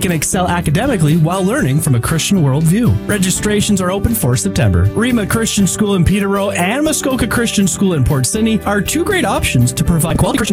can excel academically while learning from a Christian worldview. Registrations are open for September. Rima Christian School in Peterborough and Muskoka Christian School in Port Sydney are two great options to provide quality Christian